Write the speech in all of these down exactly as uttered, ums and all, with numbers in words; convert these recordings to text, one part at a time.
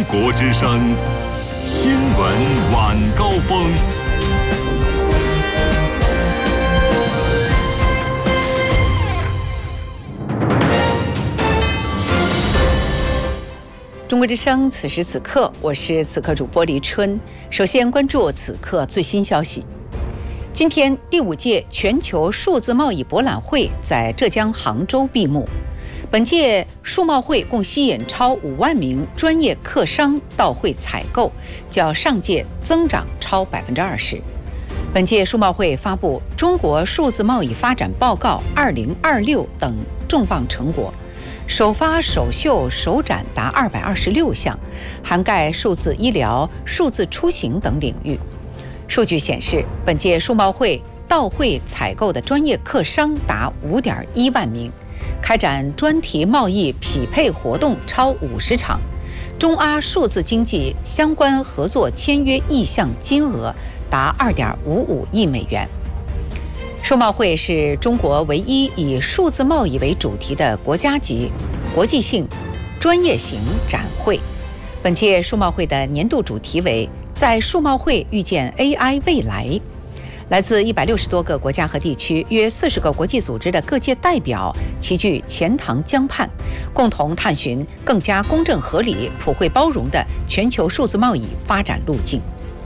国之声新闻晚高峰。 中国之声，此时此刻，我是此刻主播黎春。首先关注此刻最新消息。今天，第五届全球数字贸易博览会在浙江杭州闭幕。本届数贸会共吸引超五万名专业客商到会采购，较上届增长超百分之二十。本届数贸会发布《中国数字贸易发展报告二零二六》等重磅成果。首发、首秀、首展达二百二十六项，涵盖数字医疗、数字出行等领域。数据显示，本届数贸会到会采购的专业客商达五点一万名，开展专题贸易匹配活动超五十场，中阿数字经济相关合作签约意向金额达二点五五亿美元。数贸会是中国唯一以数字贸易为主题的国家级、国际性、专业型展会。本届数贸会的年度主题为“在数贸会遇见 A I 未来”。来自一百六十多个国家和地区，约四十个国际组织的各界代表齐聚钱塘江畔，共同探寻更加公正合理、普惠包容的全球数字贸易发展路径。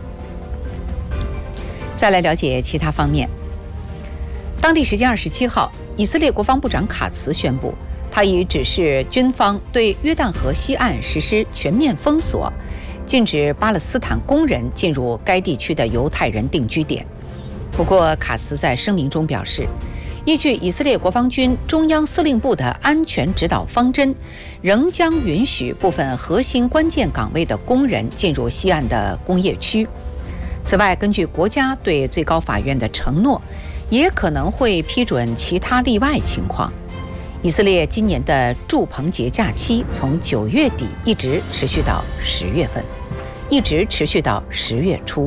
再来了解其他方面。当地时间二十七号，以色列国防部长卡茨宣布，他已指示军方对约旦河西岸实施全面封锁，禁止巴勒斯坦工人进入该地区的犹太人定居点。不过，卡茨在声明中表示，依据以色列国防军中央司令部的安全指导方针，仍将允许部分核心关键岗位的工人进入西岸的工业区。此外，根据国家对最高法院的承诺，也可能会批准其他例外情况。以色列今年的祝棚节假期从九月底一直持续到十月份，一直持续到十月初。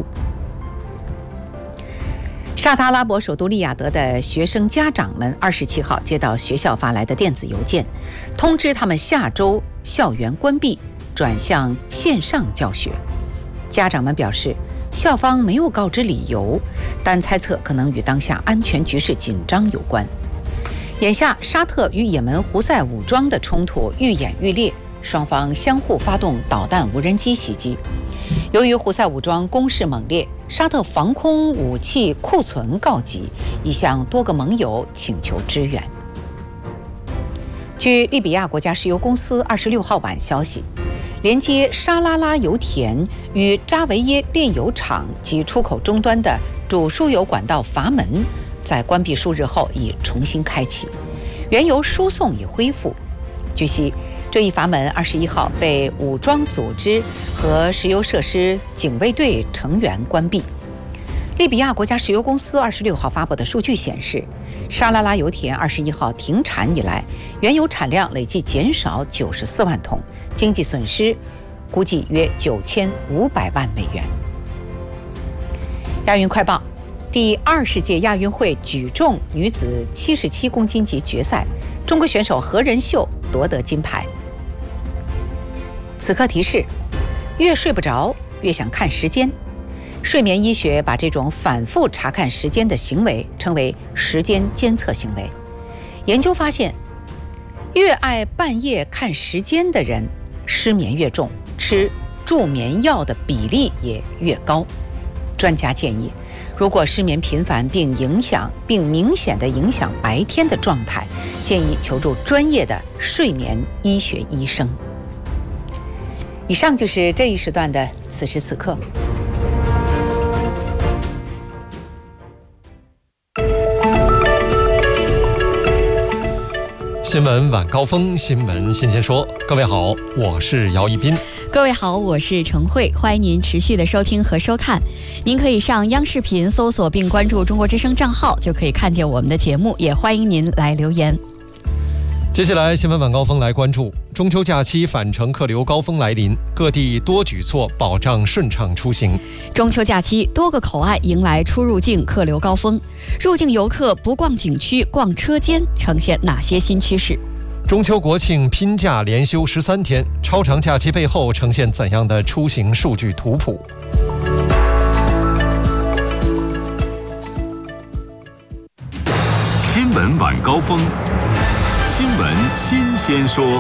沙特阿拉伯首都利雅得的学生家长们二十七号接到学校发来的电子邮件，通知他们下周校园关闭，转向线上教学。家长们表示，校方没有告知理由，但猜测可能与当下安全局势紧张有关。眼下，沙特与也门胡塞武装的冲突愈演愈烈，双方相互发动导弹、无人机袭击。由于胡塞武装攻势猛烈，沙特防空武器库存告急，已向多个盟友请求支援。据利比亚国家石油公司二十六号晚消息，连接沙拉拉油田与扎维耶炼油厂及出口终端的主输油管道阀门，在关闭数日后已重新开启，原油输送已恢复。据悉，这一阀门二十一号被武装组织和石油设施警卫队成员关闭。利比亚国家石油公司二十六号发布的数据显示，沙拉拉油田二十一号停产以来，原油产量累计减少九十四万桶，经济损失估计约九千五百万美元。亚运快报：第二十届亚运会举重女子七十七公斤级决赛，中国选手何人秀夺得金牌。此刻提示：越睡不着，越想看时间。睡眠医学把这种反复查看时间的行为称为时间监测行为。研究发现，越爱半夜看时间的人，失眠越重，吃助眠药的比例也越高。专家建议，如果失眠频繁并影响并明显地影响白天的状态，建议求助专业的睡眠医学医生。以上就是这一时段的此时此刻。 新闻晚高峰，新闻新鲜说。各位好，我是姚一斌。 各位好，我是程慧，欢迎您持续的收听和收看。您可以上央视频搜索并关注中国之声账号，就可以看见我们的节目，也欢迎您来留言。 接下来新闻晚高峰来关注中秋假期返程客流高峰来临，各地多举措保障顺畅出行。 中秋假期多个口岸迎来出入境客流高峰，入境游客不逛景区逛车间呈现哪些新趋势？ 中秋国庆拼假连休十三天，超长假期背后呈现怎样的出行数据图谱？ 新闻晚高峰，新闻新鲜说。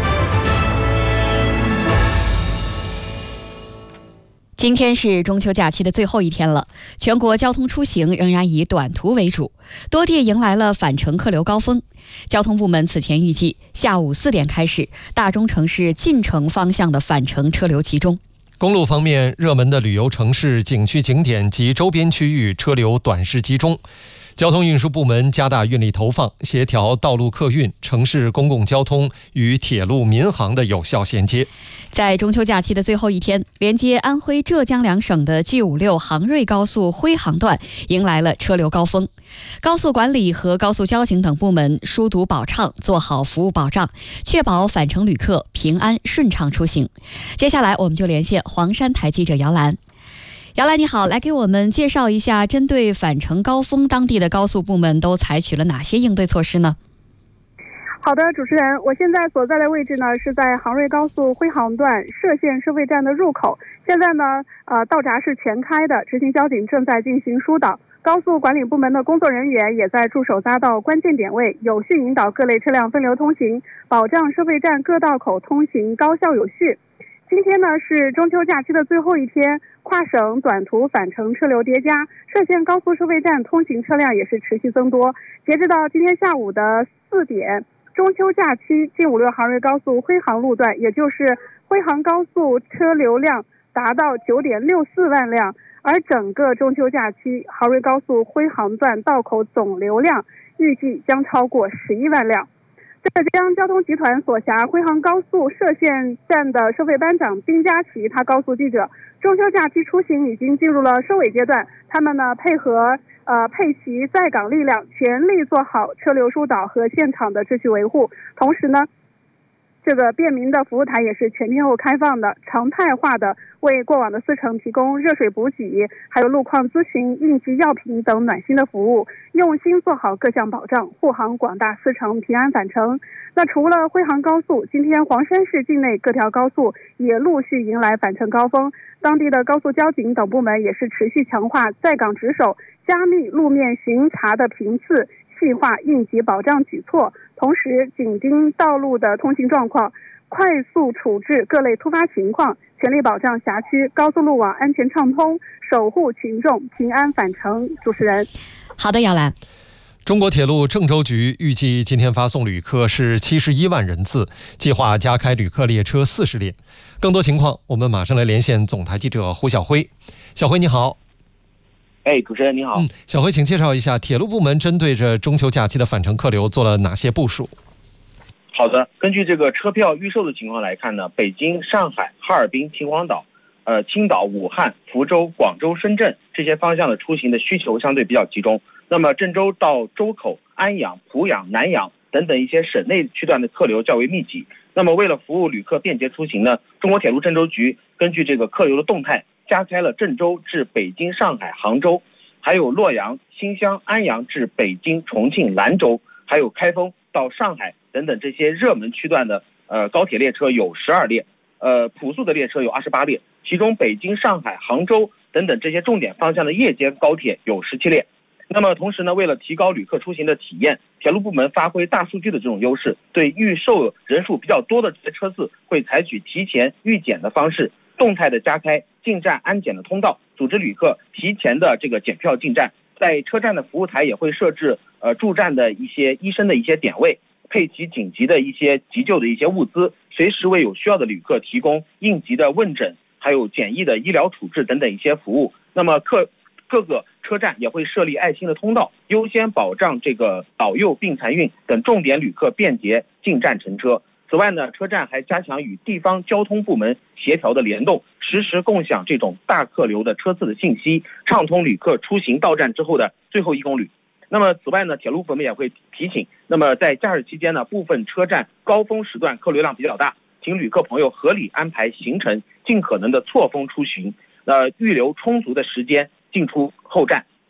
今天是中秋假期的最后一天了，全国交通出行仍然以短途为主，多地迎来了返程客流高峰。交通部门此前预计，下午四点开始，大中城市进城方向的返程车流集中。 公路方面，热门的旅游城市、景区景点及周边区域车流短时集中。交通运输部门加大运力投放，协调道路客运、城市公共交通与铁路民航的有效衔接。 在中秋假期的最后一天，连接安徽、浙江两省的 G 五十六 杭瑞高速徽杭段迎来了车流高峰。高速管理和高速交警等部门疏堵保畅，做好服务保障，确保返程旅客平安顺畅出行。接下来，我们就连线黄山台记者姚兰。姚兰你好，来给我们介绍一下，针对返程高峰，当地的高速部门都采取了哪些应对措施呢？ 好的，主持人，我现在所在的位置呢是在杭瑞高速徽杭段歙县收费站的入口。现在呢，呃，道闸是全开的，执勤交警正在进行疏导，高速管理部门的工作人员也在驻守匝道关键点位，有序引导各类车辆分流通行，保障收费站各道口通行高效有序。今天呢是中秋假期的最后一天，跨省短途返程车流叠加，歙县高速收费站通行车辆也是持续增多。截止到今天下午的四点，中秋假期 G 五十六 杭瑞高速徽杭路段，也就是徽杭高速车流量达到 九点六四万辆，而整个中秋假期杭瑞高速徽杭段道口总流量预计将超过十一万辆。浙江交通集团所辖徽杭高速歙县站的收费班长丁佳琪，他告诉记者，中秋假期出行已经进入了收尾阶段，他们呢配合呃配齐在岗力量，全力做好车流疏导和现场的秩序维护。同时呢，这个便民的服务台也是全天候开放的，常态化的为过往的司乘提供热水补给，还有路况咨询、应急药品等暖心的服务，用心做好各项保障，护航广大司乘平安返程。那除了徽杭高速，今天黄山市境内各条高速也陆续迎来返程高峰，当地的高速交警等部门也是持续强化在岗值守，加密路面巡查的频次，细化应急保障举措，同时紧盯道路的通行状况，快速处置各类突发情况，全力保障辖区高速路网安全畅通，守护群众平安返程。主持人， 好的，姚兰。 中国铁路郑州局预计今天发送旅客是七十一万人次，计划加开旅客列车四十列。更多情况，我们马上来连线总台记者胡晓辉。小辉你好。 哎，主持人你好。 嗯，小辉，请介绍一下铁路部门针对着中秋假期的返程客流做了哪些部署？ 好的，根据这个车票预售的情况来看呢，北京、上海、哈尔滨、秦皇岛、呃青岛、武汉、福州、广州、深圳这些方向的出行的需求相对比较集中。那么郑州到周口、安阳、濮阳、南阳等等一些省内区段的客流较为密集。那么为了服务旅客便捷出行呢，中国铁路郑州局根据这个客流的动态，加开了郑州至北京、上海、杭州，还有洛阳、新乡、安阳至北京、重庆、兰州，还有开封到上海等等这些热门区段的呃高铁列车有十二列，呃普速的列车有二十八列，其中北京、上海、杭州等等这些重点方向的夜间高铁有十七列。那么同时呢，为了提高旅客出行的体验，铁路部门发挥大数据的这种优势，对预售人数比较多的这些车次，会采取提前预检的方式，动态的加开进站安检的通道，组织旅客提前的这个检票进站。在车站的服务台也会设置呃驻站的一些医生的一些点位，配齐紧急的一些急救的一些物资，随时为有需要的旅客提供应急的问诊，还有简易的医疗处置等等一些服务。那么客各个车站也会设立爱心的通道，优先保障这个导诱、病残孕等重点旅客便捷进站乘车。此外呢，车站还加强与地方交通部门协调的联动，实时共享这种大客流的车次的信息，畅通旅客出行到站之后的最后一公里。那么此外呢，铁路部门也会提醒，那么在假日期间呢，部分车站高峰时段客流量比较大，请旅客朋友合理安排行程，尽可能的错峰出行，呃，预留充足的时间进出后站。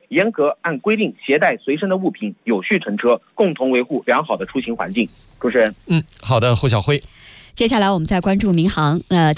严格按规定携带随身的物品，有序乘车，共同维护良好的出行环境。主持人， 嗯，好的，胡晓辉。 接下来我们再关注民航，呃。